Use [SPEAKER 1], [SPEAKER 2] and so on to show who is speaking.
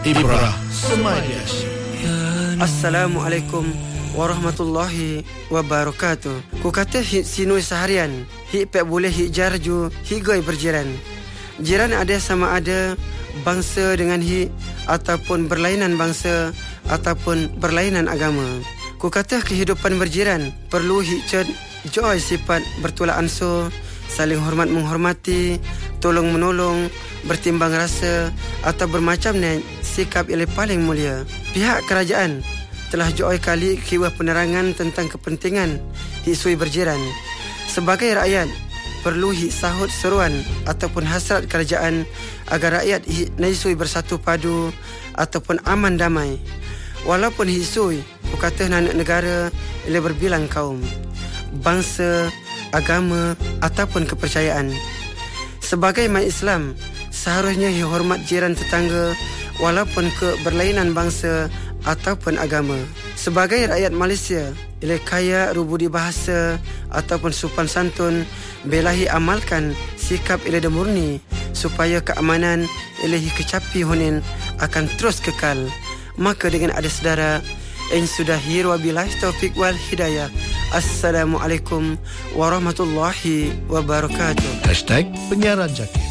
[SPEAKER 1] Ibrah Semaya.
[SPEAKER 2] Assalamualaikum warahmatullahi wabarakatuh. Ku kata hit sinui seharian, hit pek boleh hit jarju, hit goi berjiran. Jiran ada sama ada bangsa dengan hit, ataupun berlainan bangsa, ataupun berlainan agama. Ku kata kehidupan berjiran perlu hit joy sifat bertolak ansur, saling hormat menghormati, tolong menolong, bertimbang rasa, atau bermacam sikap yang paling mulia. Pihak kerajaan telah joy kali kiwah penerangan tentang kepentingan hisui berjiran. Sebagai rakyat, perlu sahut seruan ataupun hasrat kerajaan agar rakyat hisui bersatu padu ataupun aman damai. Walaupun hisui, kata anak negara ia berbilang kaum, bangsa, agama ataupun kepercayaan. Sebagai umat Islam, seharusnya hormat jiran tetangga walaupun berlainan bangsa ataupun agama. Sebagai rakyat Malaysia, ia kaya rubudi bahasa ataupun sopan santun, belahi amalkan sikap ia murni supaya keamanan ia kecapi honin akan terus kekal. Maka dengan ada sedara, sudahi wabillahi taufiq wal hidayah. Assalamualaikum warahmatullahi wabarakatuh.
[SPEAKER 1] #Penyiaran Zakir.